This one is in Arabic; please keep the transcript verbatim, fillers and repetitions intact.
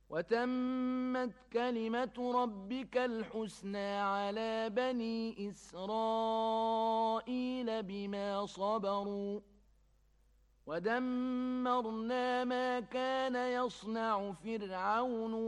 وتمت كلمة ربك الحسنى على بني إسرائيل بما صبروا ودمرنا ما كان يصنع فرعون